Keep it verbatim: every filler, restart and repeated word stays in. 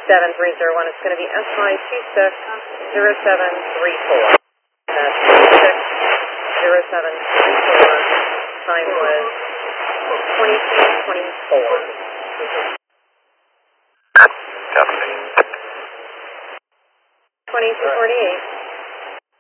seven three zero one. It's going to be S Y two six zero seven three four. That's two six zero seven three four. Time was twenty-two twenty-four. Copy. twenty-two forty-eight.